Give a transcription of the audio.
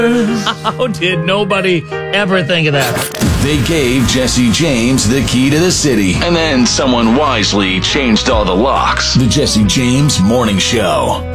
How did nobody ever think of that? They gave Jesse James the key to the city. And then someone wisely changed all the locks. The Jesse James Morning Show.